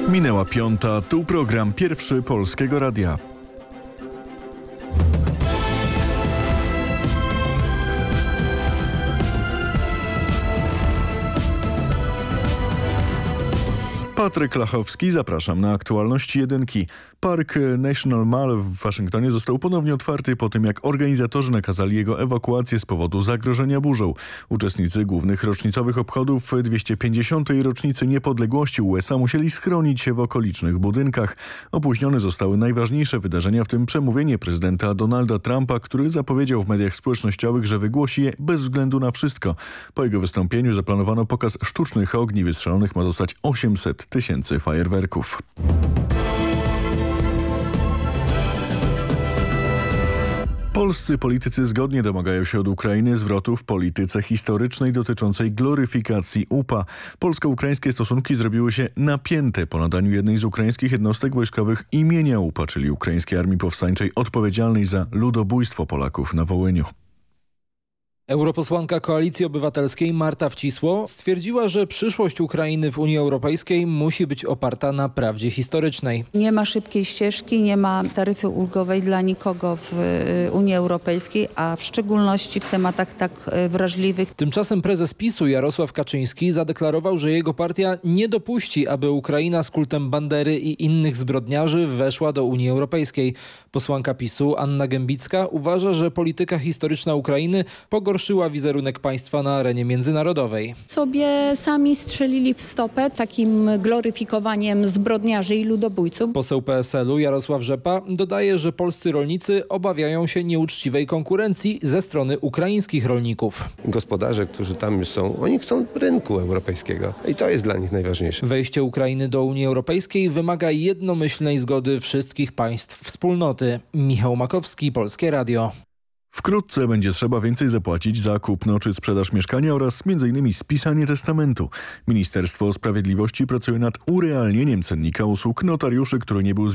Minęła 5:00, tu program Pierwszy Polskiego Radia. Patryk Lachowski, zapraszam na aktualności jedynki. Park National Mall w Waszyngtonie został ponownie otwarty po tym, jak organizatorzy nakazali jego ewakuację z powodu zagrożenia burzą. Uczestnicy głównych rocznicowych obchodów 250. rocznicy niepodległości USA musieli schronić się w okolicznych budynkach. Opóźnione zostały najważniejsze wydarzenia, w tym przemówienie prezydenta Donalda Trumpa, który zapowiedział w mediach społecznościowych, że wygłosi je bez względu na wszystko. Po jego wystąpieniu zaplanowano pokaz sztucznych ogni. Wystrzelonych ma zostać 800 000 fajerwerków. Polscy politycy zgodnie domagają się od Ukrainy zwrotu w polityce historycznej dotyczącej gloryfikacji UPA. Polsko-ukraińskie stosunki zrobiły się napięte po nadaniu jednej z ukraińskich jednostek wojskowych imienia UPA, czyli Ukraińskiej Armii Powstańczej odpowiedzialnej za ludobójstwo Polaków na Wołyniu. Europosłanka Koalicji Obywatelskiej Marta Wcisło stwierdziła, że przyszłość Ukrainy w Unii Europejskiej musi być oparta na prawdzie historycznej. Nie ma szybkiej ścieżki, nie ma taryfy ulgowej dla nikogo w Unii Europejskiej, a w szczególności w tematach tak wrażliwych. Tymczasem prezes PiS-u Jarosław Kaczyński zadeklarował, że jego partia nie dopuści, aby Ukraina z kultem Bandery i innych zbrodniarzy weszła do Unii Europejskiej. Posłanka PiS-u Anna Gębicka uważa, że polityka historyczna Ukrainy pogorszyła wizerunek państwa na arenie międzynarodowej. Sobie sami strzelili w stopę takim gloryfikowaniem zbrodniarzy i ludobójców. Poseł PSL-u Jarosław Rzepa dodaje, że polscy rolnicy obawiają się nieuczciwej konkurencji ze strony ukraińskich rolników. Gospodarze, którzy tam już są, oni chcą rynku europejskiego i to jest dla nich najważniejsze. Wejście Ukrainy do Unii Europejskiej wymaga jednomyślnej zgody wszystkich państw wspólnoty. Michał Makowski, Polskie Radio. Wkrótce będzie trzeba więcej zapłacić za kupno czy sprzedaż mieszkania oraz m.in. spisanie testamentu. Ministerstwo Sprawiedliwości pracuje nad urealnieniem cennika usług notariuszy, który nie był